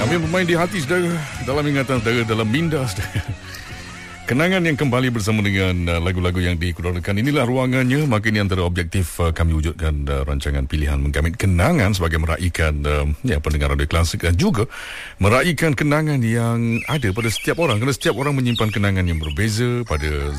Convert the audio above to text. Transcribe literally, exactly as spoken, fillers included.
Kami bermain di hati saudara, dalam ingatan saudara, dalam minda saudara. Kenangan yang kembali bersama dengan uh, lagu-lagu yang dikeluarkan. Inilah ruangannya. Maka ini antara objektif uh, kami wujudkan uh, rancangan pilihan menggamit kenangan sebagai meraihkan uh, ya, pendengar radio klasik dan juga meraihkan kenangan yang ada pada setiap orang. Kerana setiap orang menyimpan kenangan yang berbeza pada